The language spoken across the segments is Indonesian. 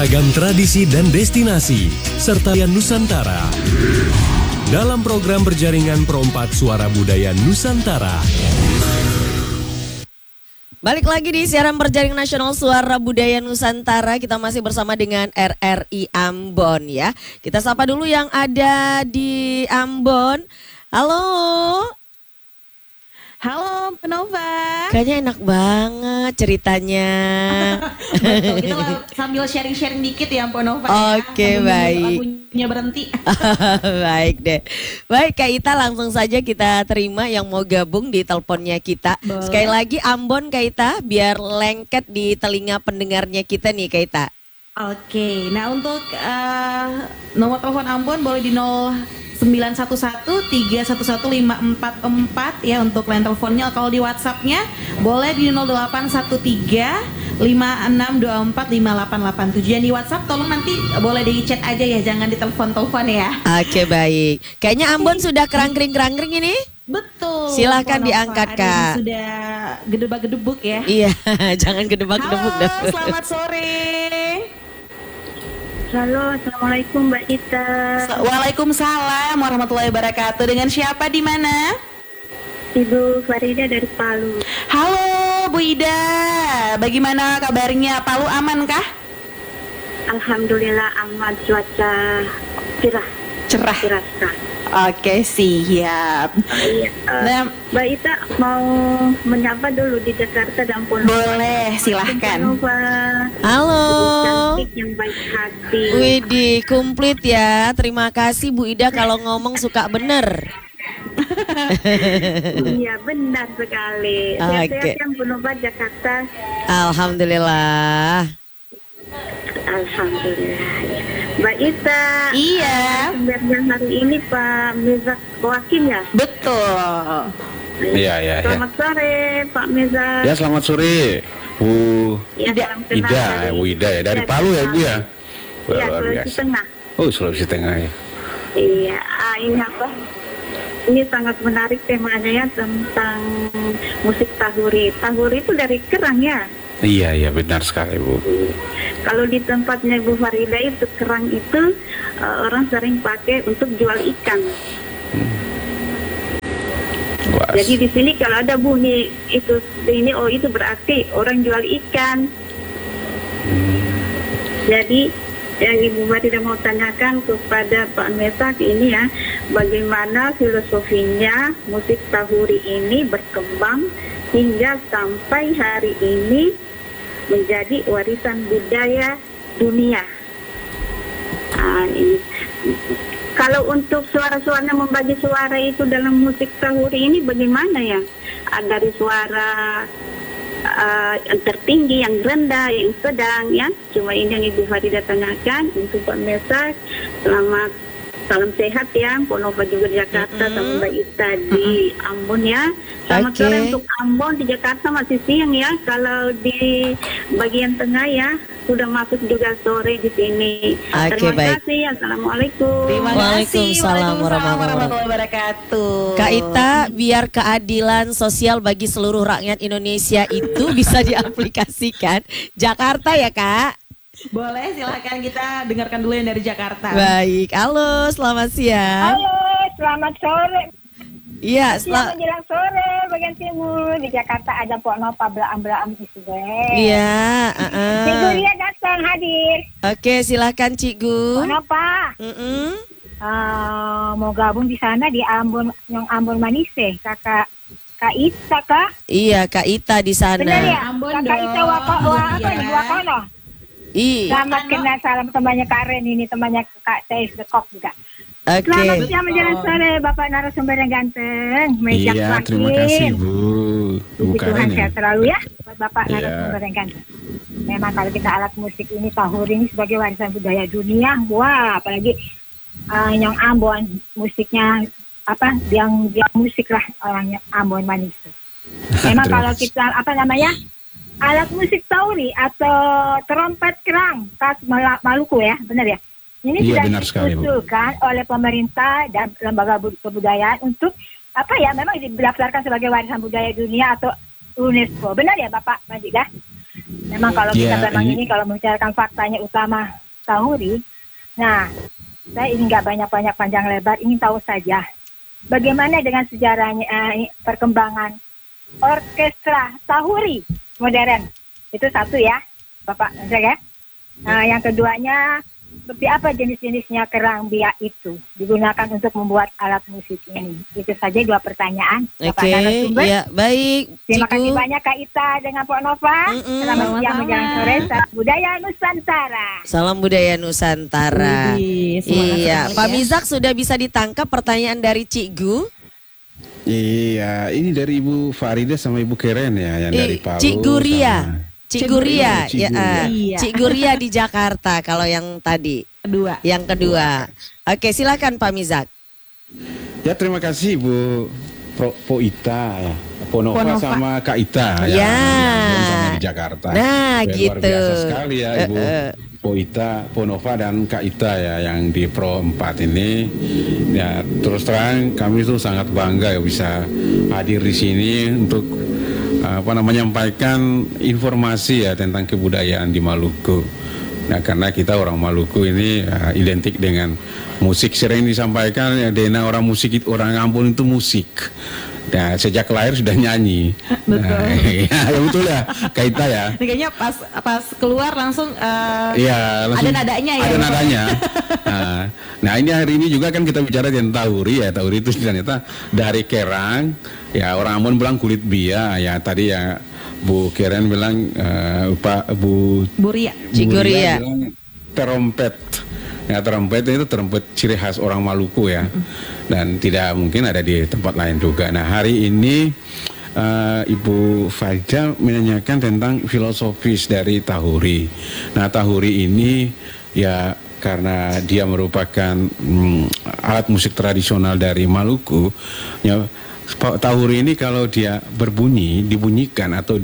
Beragam tradisi dan destinasi, serta Nusantara. Dalam program berjaringan Perompak Suara Budaya Nusantara. Balik lagi di siaran berjaringan nasional Suara Budaya Nusantara. Kita masih bersama dengan RRI Ambon ya. Kita sapa dulu yang ada di Ambon. Halo. Halo Nova. Kayaknya enak banget ceritanya. Betul, kita sambil sharing-sharing dikit ya Nova. Oke, baik. Lagunya berhenti. Baik deh. Baik Kak Ita, langsung saja kita terima yang mau gabung di teleponnya kita. Boleh. Sekali lagi Ambon Kak Ita, biar lengket di telinga pendengarnya kita nih Kak Ita. Oke, nah untuk nomor telepon Ambon boleh di 0911-311-544 ya untuk line teleponnya. Kalau di WhatsAppnya boleh di 0813-5624-5887. Yang di WhatsApp tolong nanti boleh di chat aja ya, jangan di telepon ya. Oke, baik. Kayaknya Ambon sudah kerangkring-kerangkring ini. Betul. Silahkan diangkat Kak. Sudah gedebak-gedebuk ya. Iya, jangan gedebak-gedebuk. Halo, selamat sore. Halo, assalamualaikum Mbak Ita. Waalaikumsalam warahmatullahi wabarakatuh. Dengan siapa di mana? Ibu Farida dari Palu. Halo Bu Ida, bagaimana kabarnya? Palu aman kah? Alhamdulillah aman, cuaca cerah sekali. Oke, siap. Nah, Mbak Ita mau menyapa dulu di Jakarta dan Pondok. boleh, silahkan. Halo. Cantik yang baik hati. Widih, komplit ya. Terima kasih Bu Ida kalau ngomong suka bener. Iya, benar sekali. Oke. Sehat-sehat yang Pondok Jakarta. Alhamdulillah. Alhamdulillah. Mbak Ita. Iya. Sumbernya hari ini Pak Mezak Wakim ya? Betul. Iya. Selamat sore Pak Mezak. Ya, selamat sore Bu Ya, salam kenal Ida, dari- Bu Ida ya dari Ya, Palu ya Bu ya. Iya, Luar Sulawesi biasa. Tengah. Oh, Sulawesi Tengah ya. Iya, ini apa? Ini sangat menarik temanya ya tentang musik tahuri. Tahuri itu dari kerang ya. Iya, benar sekali Bu. Kalau di tempatnya Bu Farida itu kerang itu orang sering pakai untuk jual ikan. Wah, Jadi di sini kalau ada bunyi itu ini itu berarti orang jual ikan. Jadi yang Ibu Farida mau tanyakan kepada Pak Mesak ini ya, bagaimana filosofinya musik tahuri ini berkembang hingga sampai hari ini menjadi warisan budaya dunia. Ini. Kalau untuk suara-suaranya membagi suara itu dalam musik tahuri ini bagaimana ya? Dari suara yang tertinggi, yang rendah, yang sedang ya. Cuma ini yang Ibu Farida tanyakan untuk Pak Mesak. Selamat salam sehat ya, Ponova juga di Jakarta, sama Mbak Ita di Ambon ya. Selamat Oke. sore untuk Ambon, di Jakarta masih siang ya. Kalau di bagian tengah ya sudah masuk juga sore di sini. Oke, Terima baik. kasih. Assalamualaikum. Terima kasih. Waalaikumsalam warahmatullahi wabarakatuh. Kak Ita, biar keadilan sosial bagi seluruh rakyat Indonesia itu bisa diaplikasikan. Jakarta ya Kak? Boleh, silakan kita dengarkan dulu yang dari Jakarta. Baik, halo selamat siang. Halo, selamat sore. Iya, Siang menjelang sore bagian timur di Jakarta ada Pok Nova belaam itu deh. iya. Cikgu dia datang hadir. Oke, silahkan Cikgu. Pok Nova mau gabung di sana di Ambon, yang Ambon Manise, kakak Kak Ita kak. Iya, Kak Ita di sana. Benar ya? Ambon Kakak dong. Ita Wakono. Iya. Selamat kenal, salam temannya Kak Ren ini, temannya Kak Teis Dekok juga. Oke. Selamat siang menjelang sore Bapak narasumber yang ganteng. Mejak Iya, Wakin. terima kasih Bu. Puji Bukan Tuhan ini. sehat selalu ya buat Bapak Iya. narasumber yang ganteng. Memang kalau kita alat musik ini tahuri ini sebagai warisan budaya dunia, wah apalagi yang Ambon musiknya apa yang musik lah orangnya Ambon manis. Memang Terima kalau kasih. kita alat musik tauri atau trompet kerang khas Maluku ya, benar ya? Ini Iya, sudah benar sekali, Bu. diusulkan oleh pemerintah dan lembaga kebudayaan untuk memang didaftarkan sebagai warisan budaya dunia atau UNESCO. Benar ya Bapak Majida? Memang kalau kita Ya, memang ini- ini kalau membicarakan faktanya utama Tahuri, nah saya ingin nggak banyak-banyak panjang lebar, ingin tahu saja bagaimana dengan sejarahnya perkembangan orkestra Tahuri modern. Itu satu ya, Bapak saya. Nah, yang keduanya, seperti apa jenis-jenisnya kerang biak itu digunakan untuk membuat alat musik ini? Itu saja 2 pertanyaan. Bapak Oke, narasumber. ya baik. Terima kasih Ciku. banyak Kak Ita dengan Pak Nova. Selamat siang menjelang sore. Salam budaya Nusantara. Salam budaya Nusantara. Widih, semangat Iya, sekali Pak ya. Mizak sudah bisa ditangkap pertanyaan dari Cik Gu. Iya, ini dari Ibu Farida sama Ibu Keren ya, yang dari Palu. Cik Guria. sama- Cik Guria, Cik ya, Guria. Iya. Cik Guria di Jakarta kalau yang tadi, Kedua. yang kedua. Oke, silakan Pak Mizak. Ya, terima kasih Ibu Po Ita ya. Ponova Ponova. sama Kak Ita Ya. yang sama di Jakarta. Nah, Luar gitu. biasa sekali ya Ibu Po Ita, Ponova dan Kak Ita ya yang di Pro 4 ini. Ya, terus terang kami tuh sangat bangga ya bisa hadir di sini untuk menyampaikan informasi ya tentang kebudayaan di Maluku. Nah, karena kita orang Maluku ini identik dengan musik, sering disampaikan ya, Dena orang musik itu, orang Ambon itu musik. Nah, sejak lahir sudah nyanyi. Betul. Nah, ya betul ya, Kaita ya. Ini kayaknya pas keluar langsung Iya, langsung ada nadanya ya, Ada Bapak? nadanya. Nah, ini hari ini juga kan kita bicara tentang Tahuri ya. Tahuri itu ternyata dari kerang. Ya, orang Ambon bilang kulit bia. Ya, tadi ya Bu Keren bilang Pak Bu Buria. Cik Bu Guria. Ria bilang trompet. Ya, trompet itu trompet ciri khas orang Maluku ya. Dan tidak mungkin ada di tempat lain juga. Nah, hari ini Ibu Farida menanyakan tentang filosofis dari Tahuri. Nah, Tahuri ini ya karena dia merupakan alat musik tradisional dari Maluku. Ya, Tahuri ini kalau dia dibunyikan atau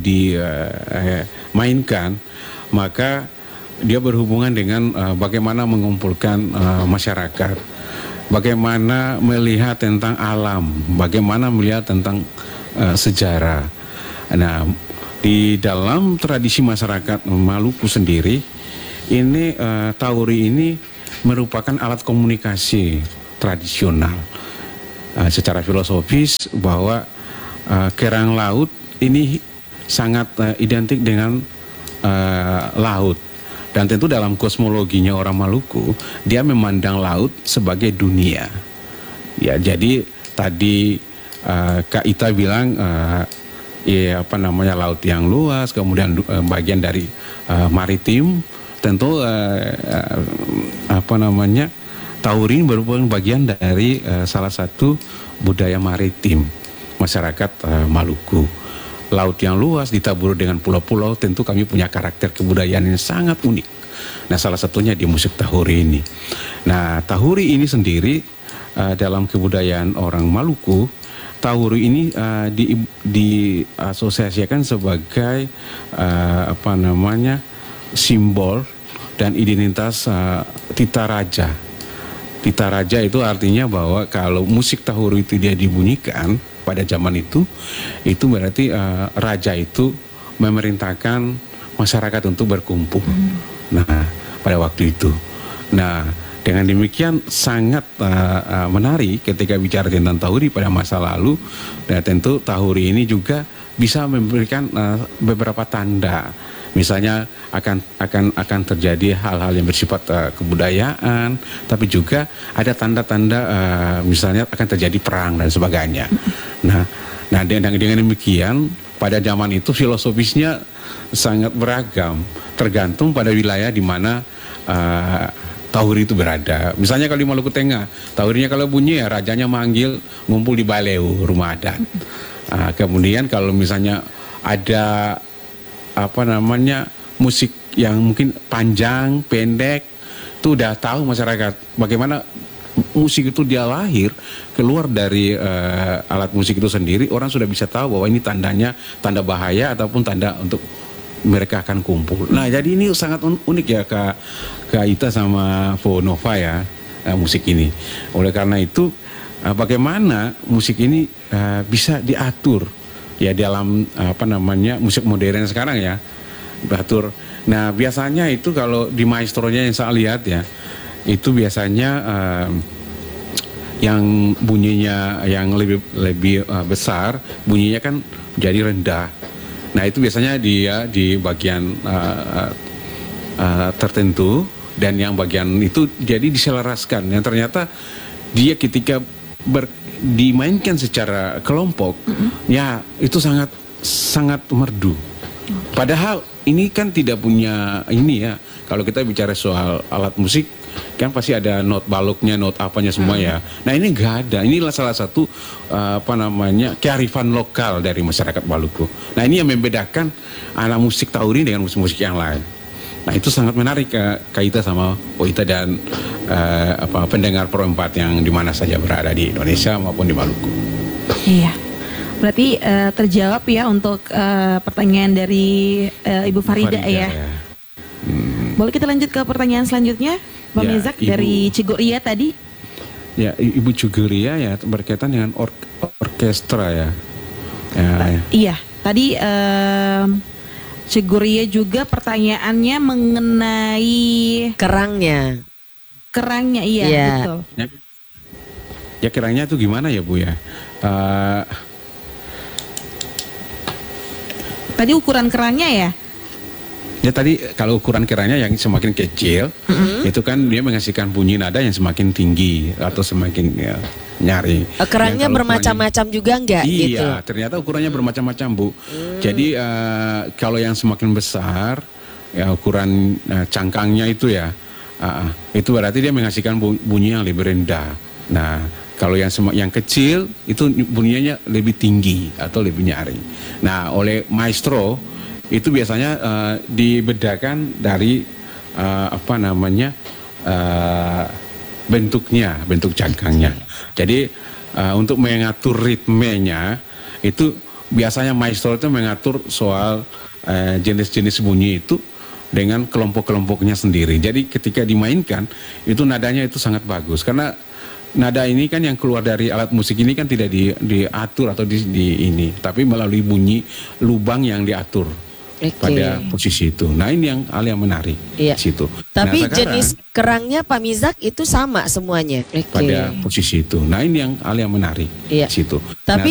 dimainkan, maka dia berhubungan dengan bagaimana mengumpulkan masyarakat, bagaimana melihat tentang alam, bagaimana melihat tentang sejarah. Nah, di dalam tradisi masyarakat Maluku sendiri, ini Tahuri ini merupakan alat komunikasi tradisional. Secara filosofis bahwa kerang laut ini sangat identik dengan laut. Dan tentu dalam kosmologinya orang Maluku, dia memandang laut sebagai dunia. Ya, jadi tadi Kak Ita bilang laut yang luas, kemudian bagian dari maritim, tentu Tahuri merupakan bagian dari salah satu budaya maritim masyarakat Maluku. Laut yang luas ditabur dengan pulau-pulau, tentu kami punya karakter kebudayaan yang sangat unik. Nah, salah satunya di musik Tahuri ini. Nah, Tahuri ini sendiri dalam kebudayaan orang Maluku, Tahuri ini diasosiasikan sebagai simbol dan identitas Tita Raja. Tita Raja itu artinya bahwa kalau musik Tahuri itu dia dibunyikan pada zaman itu berarti raja itu memerintahkan masyarakat untuk berkumpul. Nah, pada waktu itu. Nah, dengan demikian sangat menarik ketika bicara tentang Tahuri pada masa lalu. Dan tentu Tahuri ini juga bisa memberikan beberapa tanda. Misalnya akan terjadi hal-hal yang bersifat kebudayaan, tapi juga ada tanda-tanda misalnya akan terjadi perang dan sebagainya. Nah dengan demikian pada zaman itu filosofisnya sangat beragam, tergantung pada wilayah di mana Tahuri itu berada. Misalnya kalau di Maluku Tengah, Tahurinya kalau bunyi ya rajanya manggil ngumpul di Baleu, rumah adat. Kemudian kalau misalnya ada musik yang mungkin panjang, pendek, itu udah tahu masyarakat bagaimana musik itu dia lahir keluar dari alat musik itu sendiri, orang sudah bisa tahu bahwa ini tandanya tanda bahaya ataupun tanda untuk mereka akan kumpul. Nah, jadi ini sangat unik ya Kak Ita sama Po Nova ya, musik ini. Oleh karena itu bagaimana musik ini bisa diatur ya dalam musik modern sekarang ya. diatur. Nah biasanya itu kalau di maestronya yang saya lihat ya, itu biasanya yang bunyinya yang lebih besar, bunyinya kan jadi rendah. Nah itu biasanya dia di bagian tertentu, dan yang bagian itu jadi diselaraskan. Yang ternyata dia ketika dimainkan secara kelompok, ya itu sangat merdu. Padahal ini kan tidak punya ini ya. Kalau kita bicara soal alat musik, kan pasti ada not baloknya, not apanya semua ya. Nah ini nggak ada. Inilah salah satu kearifan lokal dari masyarakat Maluku. Nah ini yang membedakan alat musik Tahuri dengan musik-musik yang lain. Nah itu sangat menarik kaitan sama Oita dan pendengar Pro 4 yang di mana saja berada di Indonesia maupun di Maluku. Iya. Berarti terjawab ya untuk pertanyaan dari Ibu Farida ya. Boleh kita lanjut ke pertanyaan selanjutnya, Pak Mezak, dari Ciguria tadi? Ya, Ibu Ciguria ya berkaitan dengan orkestra ya. Iya, tadi Ciguria juga pertanyaannya mengenai Kerangnya. Iya. Betul. Ya kerangnya itu gimana ya Bu ya? Tadi ukuran kerangnya ya? Ya tadi kalau ukuran kerangnya yang semakin kecil, itu kan dia menghasilkan bunyi nada yang semakin tinggi atau semakin nyari. Kerangnya bermacam-macam juga enggak gitu? Iya, ternyata ukurannya bermacam-macam Bu. Jadi kalau yang semakin besar, ya ukuran cangkangnya itu ya, itu berarti dia menghasilkan bunyi yang lebih rendah. Nah, kalau yang kecil itu bunyinya lebih tinggi atau lebih nyaring. Nah, oleh maestro itu biasanya dibedakan dari bentuk cangkangnya. Jadi untuk mengatur ritmenya itu biasanya maestro itu mengatur soal jenis-jenis bunyi itu dengan kelompok-kelompoknya sendiri. Jadi ketika dimainkan itu nadanya itu sangat bagus karena nada ini kan yang keluar dari alat musik ini kan tidak diatur atau ini, tapi melalui bunyi lubang yang diatur. Pada posisi itu. Nah ini yang hal yang menarik situ. Tapi nah, jenis kerangnya Pak Mizak itu sama semuanya. Pada posisi itu. Nah ini yang hal yang menarik situ. Tapi